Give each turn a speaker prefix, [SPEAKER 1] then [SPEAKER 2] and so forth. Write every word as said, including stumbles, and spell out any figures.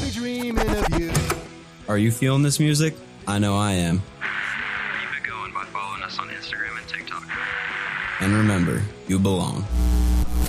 [SPEAKER 1] be dreaming of you.
[SPEAKER 2] Are you feeling this music? I know I am.
[SPEAKER 3] Keep it going by following us on Instagram and TikTok.
[SPEAKER 2] And remember, you belong.